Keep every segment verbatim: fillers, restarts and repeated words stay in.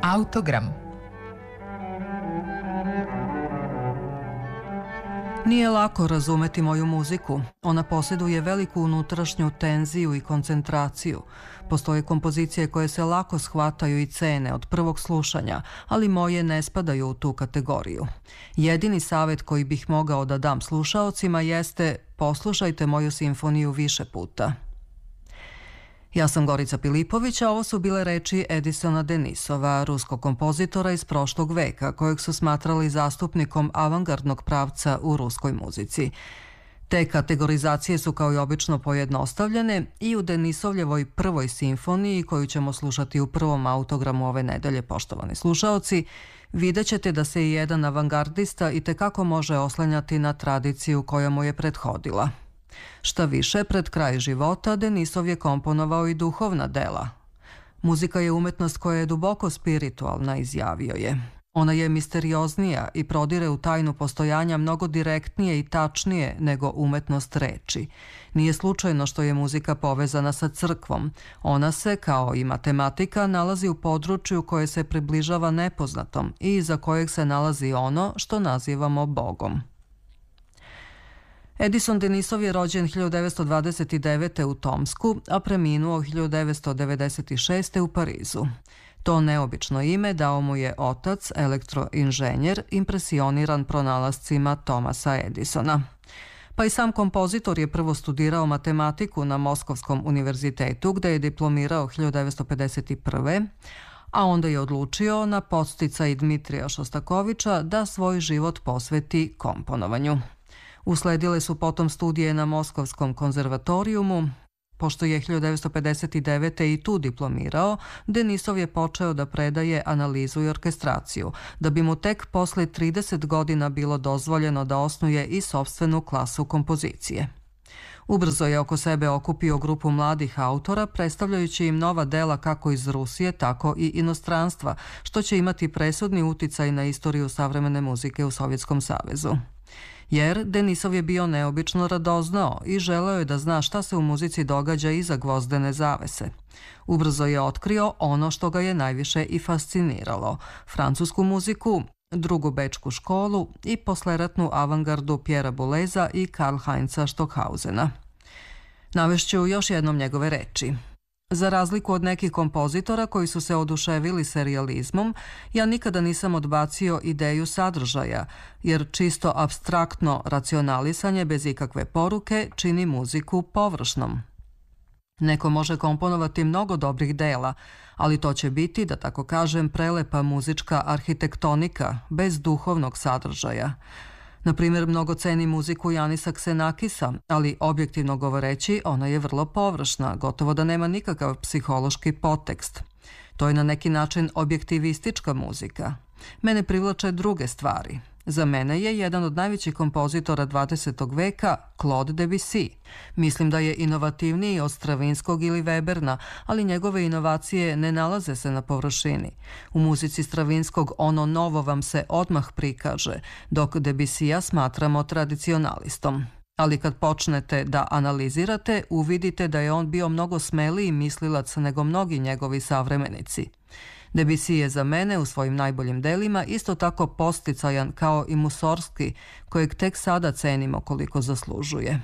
Autogram. Nije lako razumeti moju muziku. Ona posjeduje veliku unutrašnju tenziju i koncentraciju. Postoje kompozicije koje se lako shvataju i cene od prvog slušanja, ali moje ne spadaju u tu kategoriju. Jedini savjet koji bih mogao da dam slušaocima jeste: poslušajte moju simfoniju više puta. Ja sam Gorica Pilipović, a ovo su bile reči Edisona Denisova, ruskog kompozitora iz prošlog veka, kojeg su smatrali zastupnikom avangardnog pravca u ruskoj muzici. Te kategorizacije su kao i obično pojednostavljene i u Denisovljevoj prvoj simfoniji, koju ćemo slušati u prvom autogramu ove nedelje, poštovani slušaoci, vidjet ćete da se i jedan avangardista itekako može oslanjati na tradiciju koja mu je prethodila. Šta više, pred kraj života Denisov je komponovao i duhovna dela. Muzika je umetnost koja je duboko spiritualna, izjavio je. Ona je misterioznija i prodire u tajnu postojanja mnogo direktnije i tačnije nego umetnost reči. Nije slučajno što je muzika povezana sa crkvom. Ona se, kao i matematika, nalazi u području koje se približava nepoznatom i iza kojeg se nalazi ono što nazivamo Bogom. Edison Denisov je rođen hiljadu devetsto dvadeset devete. u Tomsku, a preminuo hiljadu devetsto devedeset šeste. u Parizu. To neobično ime dao mu je otac, elektroinženjer, impresioniran pronalascima Thomasa Edisona. Pa i sam kompozitor je prvo studirao matematiku na Moskovskom univerzitetu, gde je diplomirao hiljadu devetsto pedeset prve. a onda je odlučio na podsticaj Dmitrija Šostakoviča da svoj život posveti komponovanju. Usledile su potom studije na Moskovskom konzervatorijumu. Pošto je hiljadu devetsto pedeset devete. i tu diplomirao, Denisov je počeo da predaje analizu i orkestraciju, da bi mu tek posle trideset godina bilo dozvoljeno da osnuje i sopstvenu klasu kompozicije. Ubrzo je oko sebe okupio grupu mladih autora, predstavljajući im nova dela kako iz Rusije, tako i inostranstva, što će imati presudni uticaj na istoriju savremene muzike u Sovjetskom savezu. Jer Denisov je bio neobično radoznao i želeo je da zna šta se u muzici događa iza gvozdene zavese. Ubrzo je otkrio ono što ga je najviše i fasciniralo: francusku muziku, drugu bečku školu i posleratnu avangardu Pjera Bouleza i Karl Heinza Stockhausena. Navešću još jednom njegove reči. Za razliku od nekih kompozitora koji su se oduševili serijalizmom, ja nikada nisam odbacio ideju sadržaja, jer čisto apstraktno racionalisanje bez ikakve poruke čini muziku površnom. Neko može komponovati mnogo dobrih dela, ali to će biti, da tako kažem, prelepa muzička arhitektonika bez duhovnog sadržaja. Na primjer, mnogo ceni muziku Janisa Ksenakisa, ali objektivno govoreći ona je vrlo površna, gotovo da nema nikakav psihološki podtekst. To je na neki način objektivistička muzika. Mene privlače druge stvari. Za mene je jedan od najvećih kompozitora dvadesetog veka Claude Debussy. Mislim da je inovativniji od Stravinskog ili Weberna, ali njegove inovacije ne nalaze se na površini. U muzici Stravinskog ono novo vam se odmah prikaže, dok Debussya smatramo tradicionalistom. Ali kad počnete da analizirate, uvidite da je on bio mnogo smeliji mislilac nego mnogi njegovi savremenici. Debussy je za mene u svojim najboljim delima isto tako posticajan kao i Mussorgsky, kojeg tek sada cenimo koliko zaslužuje.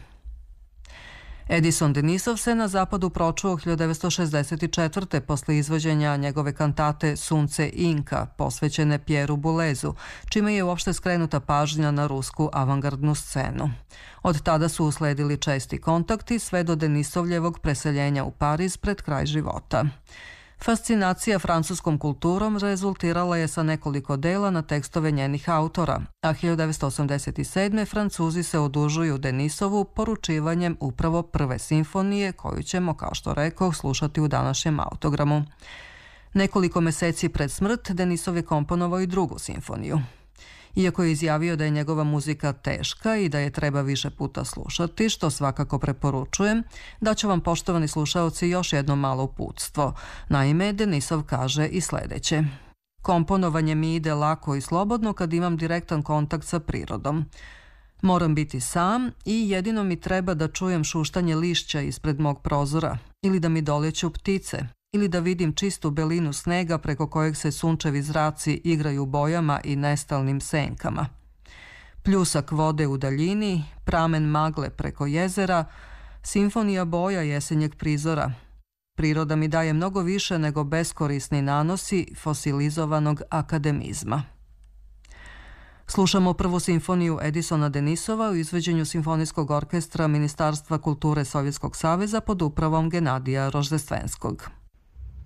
Edison Denisov se na zapadu pročuo hiljadu devetsto šezdeset četvrte. posle izvođenja njegove kantate Sunce Inka, posvećene Pjeru Boulezu, čime je uopšte skrenuta pažnja na rusku avangardnu scenu. Od tada su usledili česti kontakti sve do Denisovljevog preseljenja u Pariz pred kraj života. Fascinacija francuskom kulturom rezultirala je sa nekoliko dela na tekstove njenih autora, a hiljadu devetsto osamdeset sedme. Francuzi se odužuju Denisovu poručivanjem upravo prve simfonije, koju ćemo, kao što rekoh, slušati u današnjem autogramu. Nekoliko meseci pred smrt Denisov je komponovao i drugu simfoniju. Iako je izjavio da je njegova muzika teška i da je treba više puta slušati, što svakako preporučujem, daću vam, poštovani slušaoci, još jedno malo uputstvo. Naime, Denisov kaže i sledeće: komponovanje mi ide lako i slobodno kad imam direktan kontakt sa prirodom. Moram biti sam i jedino mi treba da čujem šuštanje lišća ispred mog prozora ili da mi doleću ptice ili da vidim čistu belinu snega preko kojeg se sunčevi zraci igraju bojama i nestalnim senkama. Pljusak vode u daljini, pramen magle preko jezera, simfonija boja jesenjeg prizora. Priroda mi daje mnogo više nego beskorisni nanosi fosilizovanog akademizma. Slušamo prvu simfoniju Edisona Denisova u izvođenju Simfonijskog orkestra Ministarstva kulture Sovjetskog saveza pod upravom Genadija Roždestvenskog.